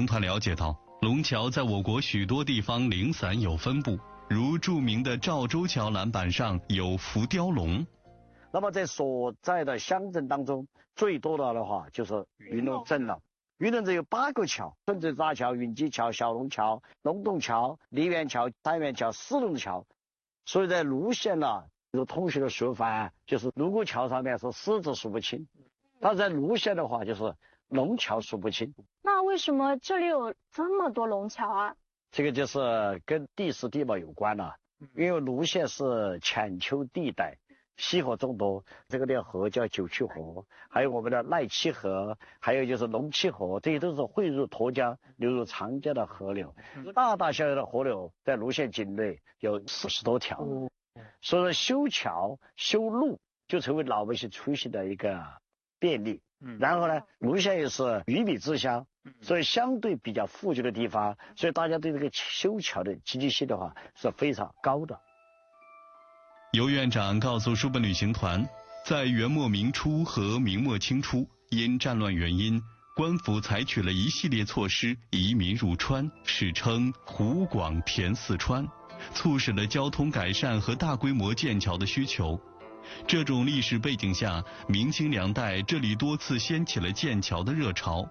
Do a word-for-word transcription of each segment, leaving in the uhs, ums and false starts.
团了解到，龙桥在我国许多地方零散有分布，如著名的赵州桥栏板上有浮雕龙。 那么在所在的乡镇当中，最多的的话就是云龙镇了。云龙镇有八个桥：顺水大桥、云基桥、小龙桥、龙洞桥、梨园桥、单元桥、四龙桥。所以在泸县呢，有同学的说法，就是泸沽桥上面是狮子数不清，但在泸县的话就是龙桥数不清。 那为什么这里有这么多龙桥啊？ 这个就是跟地势地貌有关了，因为泸县是浅丘地带，溪河众多，这个的河叫九曲河，还有我们的赖七河，还有就是龙七河，这些都是汇入沱江流入长江的河流。大大小小的河流在泸县境内有四十多条，所以说修桥修路就成为老百姓出行的一个便利。然后呢，泸县又是鱼米之乡，所以相对比较富足的地方，所以大家对这个修桥的积极性的话是非常高的。 尤院长告诉书本旅行团，在元末明初和明末清初，因战乱原因，官府采取了一系列措施移民入川，史称湖广填四川，促使了交通改善和大规模建桥的需求。这种历史背景下，明清两代这里多次掀起了建橋的熱潮。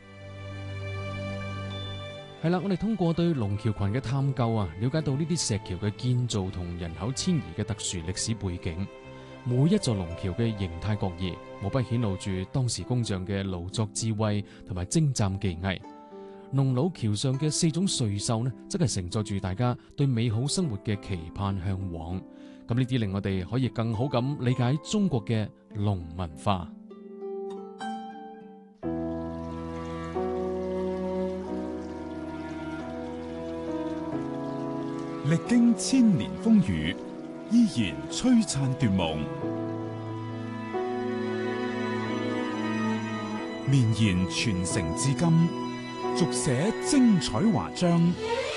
係啦，我哋通過對龍橋群嘅探究啊，了解到呢啲石橋嘅建造同人口遷移嘅特殊歷史背景。每一座龍橋嘅形態各異，無不顯露住當時工匠嘅勞作智慧同埋精湛技藝。龍佬橋上嘅四種瑞獸呢，則係承載住大家對美好生活嘅期盼向往。咁呢啲令我哋可以更好咁理解中國嘅龍文化。 歷經千年風雨，依然璀璨奪夢，綿延傳承至今，續寫精彩華章。